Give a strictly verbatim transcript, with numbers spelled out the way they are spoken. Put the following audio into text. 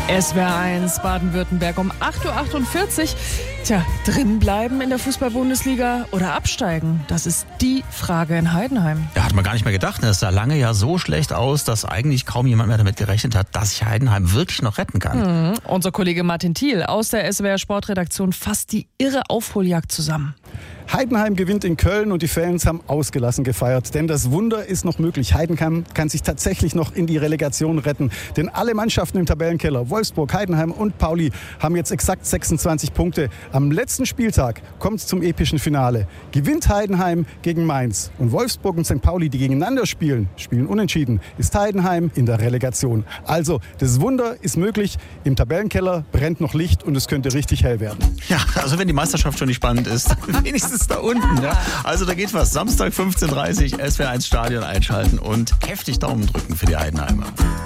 S W R eins Baden-Württemberg um acht Uhr achtundvierzig. Tja, drin bleiben in der Fußball-Bundesliga oder absteigen? Das ist die Frage in Heidenheim. Ja, hat man gar nicht mehr gedacht. Ne? Es sah lange ja so schlecht aus, dass eigentlich kaum jemand mehr damit gerechnet hat, dass sich Heidenheim wirklich noch retten kann. Mhm. Unser Kollege Martin Thiel aus der S W R Sportredaktion fasst die irre Aufholjagd zusammen. Heidenheim gewinnt in Köln und die Fans haben ausgelassen gefeiert. Denn das Wunder ist noch möglich. Heidenheim kann sich tatsächlich noch in die Relegation retten. Denn alle Mannschaften im Tabellenkeller, Wolfsburg, Heidenheim und Pauli, haben jetzt exakt sechsundzwanzig Punkte. Am letzten Spieltag kommt es zum epischen Finale. Gewinnt Heidenheim gegen Mainz und Wolfsburg und Sankt Pauli, die gegeneinander spielen, spielen unentschieden, ist Heidenheim in der Relegation. Also, das Wunder ist möglich. Im Tabellenkeller brennt noch Licht und es könnte richtig hell werden. Ja, also wenn die Meisterschaft schon nicht spannend ist, wenigstens da unten. Ja. Also da geht was. Samstag fünfzehn Uhr dreißig, S W R eins Stadion einschalten und heftig Daumen drücken für die Heidenheimer.